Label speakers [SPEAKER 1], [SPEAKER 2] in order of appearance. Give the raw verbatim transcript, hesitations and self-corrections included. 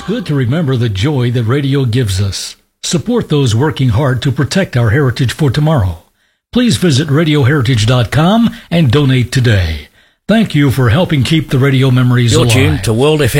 [SPEAKER 1] good to remember the joy that radio gives us. Support those working hard to protect our heritage for tomorrow. Please visit radio heritage dot com and donate today. Thank you for helping keep the radio memories
[SPEAKER 2] You're
[SPEAKER 1] alive.
[SPEAKER 2] tuned to World F M.